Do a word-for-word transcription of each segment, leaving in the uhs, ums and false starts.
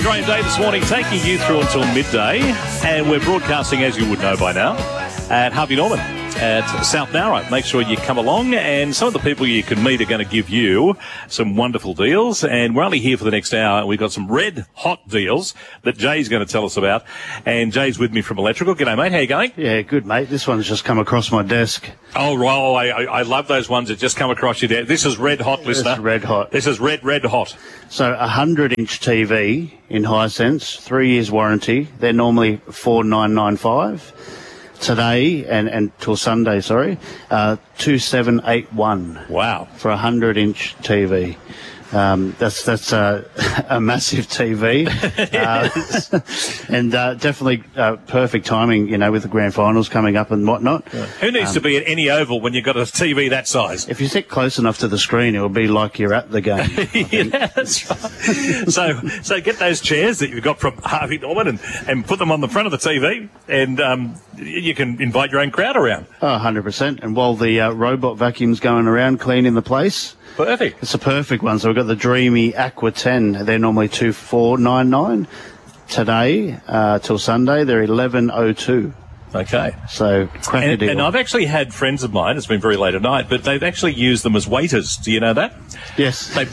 Graham Day this morning, taking you through until midday, and we're broadcasting, as you would know by now, at Harvey Norman at South Nowra. Make sure you come along, and some of the people you can meet are going to give you some wonderful deals, and we're only here for the next hour. We've got some red hot deals that Jay's going to tell us about, and Jay's with me from Electrical. G'day, mate. How you going? Yeah, good, mate. This one's just come across my desk. Oh, right. Oh, I, I love those ones that just come across your desk. This is red hot, listener. This is red hot. This is red, red hot. So a one hundred inch T V in Hisense, three years warranty. They're normally four nine nine five. Today and, and till Sunday, sorry, uh, two seven eight one. Wow. For a one hundred inch T V. Um, that's that's uh, a massive T V, uh, and uh, definitely uh, perfect timing, you know, with the grand finals coming up and whatnot. Yeah. Who needs um, to be at any oval when you've got a T V that size? If you sit close enough to the screen, it'll be like you're at the game. Yeah, that's right. so, so get those chairs that you've got from Harvey Norman and, and put them on the front of the T V, and um, you can invite your own crowd around. Oh, one hundred percent. And while the uh, robot vacuum's going around cleaning the place. Perfect. It's a perfect one. So we've got the Dreamy Aqua ten. They're normally two four nine nine. Today, uh, till Sunday, they're eleven oh two. Okay. So, cracker and, deal. and I've actually had friends of mine, it's been very late at night, but they've actually used them as waiters. Do you know that? Yes. They,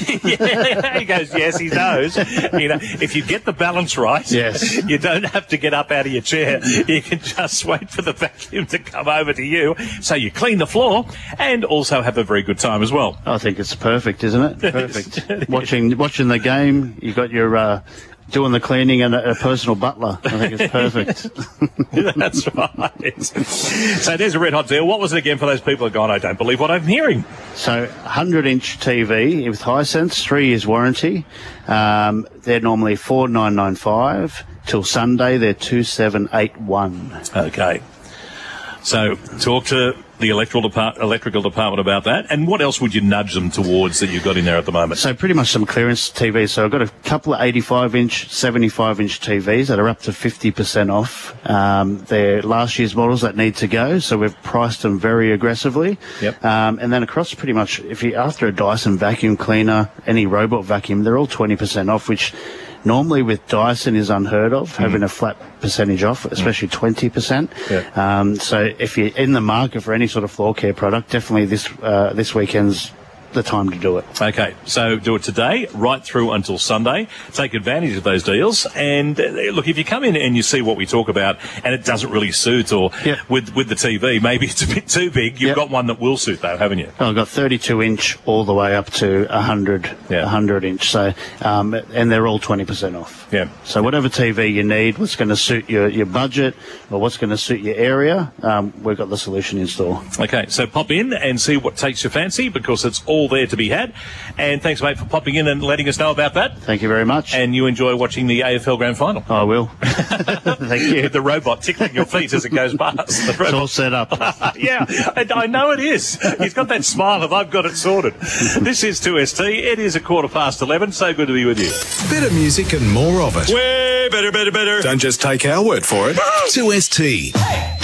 yeah, he goes, yes, he knows. You know, if you get the balance right, yes, you don't have to get up out of your chair. You can just wait for the vacuum to come over to you. So you clean the floor and also have a very good time as well. I think it's perfect, isn't it? Perfect. watching watching the game, you got your... Uh, doing the cleaning and a, a personal butler. I think it's perfect. That's right. So there's a red hot deal. What was it again for those people who are gone, I don't believe what I'm hearing? So one hundred inch T V with Hisense, three years warranty. Um, they're normally four nine nine five. Till Sunday, they're two seven eight one. Okay. So talk to the electrical, depart- electrical department about that. And what else would you nudge them towards that you've got in there at the moment? So pretty much some clearance T Vs. So I've got a couple of eighty-five inch, seventy-five inch T Vs that are up to fifty percent off. Um, they're last year's models that need to go, so we've priced them very aggressively. Yep. Um, and then across pretty much, if you after a Dyson vacuum cleaner, any robot vacuum, they're all twenty percent off, which normally with Dyson is unheard of, mm. having a flat percentage off, especially mm. twenty percent. Yeah. Um, so if you're in the market for any sort of floor care product, definitely this uh, this weekend's the time to do it. Okay, so do it today, right through until Sunday. Take advantage of those deals. And uh, look, if you come in and you see what we talk about and it doesn't really suit, or yep. with with the T V, maybe it's a bit too big, you've yep. got one that will suit though, haven't you? Oh, I've got thirty-two inch all the way up to one hundred, yeah. one hundred inch. So, um, and they're all twenty percent off. Yeah. So whatever T V you need, what's going to suit your, your budget or what's going to suit your area, um, we've got the solution in store. Okay, so pop in and see what takes your fancy, because it's all there to be had. And thanks, mate, for popping in and letting us know about that. Thank you very much. And you enjoy watching the A F L Grand Final. I will. Thank you. With the robot tickling your feet as it goes past. The it's all set up. Yeah, and I know it is. He's got that smile of, I've got it sorted. This is two S T. It is a quarter past eleven. So good to be with you. Better music and more of it. Way better, better, better. Don't just take our word for it. two S T.